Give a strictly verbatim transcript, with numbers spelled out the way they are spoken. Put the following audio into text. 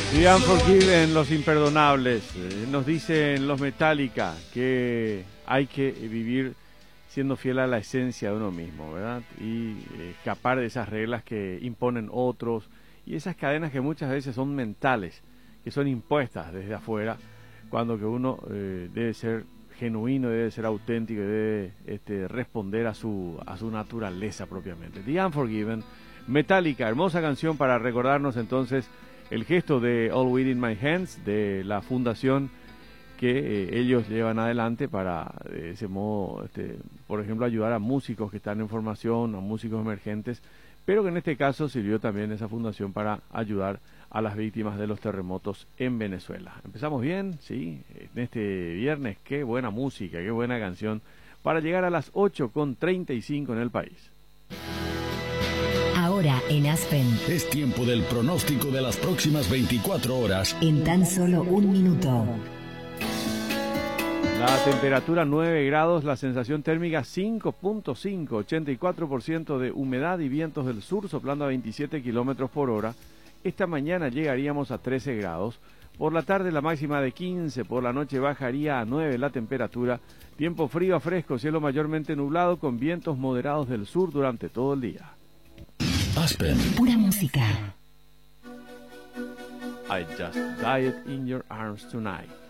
The Unforgiven, los imperdonables. Eh, nos dicen los Metallica que hay que vivir siendo fiel a la esencia de uno mismo, ¿verdad? Y eh, escapar de esas reglas que imponen otros y esas cadenas que muchas veces son mentales, que son impuestas desde afuera, cuando que uno eh, debe ser genuino, debe ser auténtico, debe este, responder a su, a su naturaleza propiamente. The Unforgiven, Metallica, hermosa canción para recordarnos entonces el gesto de All Within My Hands, de la fundación que eh, ellos llevan adelante para, de ese modo, este, por ejemplo, ayudar a músicos que están en formación, a músicos emergentes, pero que en este caso sirvió también esa fundación para ayudar a las víctimas de los terremotos en Venezuela. Empezamos bien, sí, en este viernes, qué buena música, qué buena canción, para llegar a las ocho con treinta y cinco en el país. Ahora en Aspen. Es tiempo del pronóstico de las próximas veinticuatro horas. En tan solo un minuto. La temperatura nueve grados, la sensación térmica cinco punto cinco, ochenta y cuatro por ciento de humedad y vientos del sur soplando a veintisiete kilómetros por hora. Esta mañana llegaríamos a trece grados. Por la tarde la máxima de quince, por la noche bajaría a nueve la temperatura. Tiempo frío a fresco, cielo mayormente nublado con vientos moderados del sur durante todo el día. Aspen. Pura música. I just died in your arms tonight.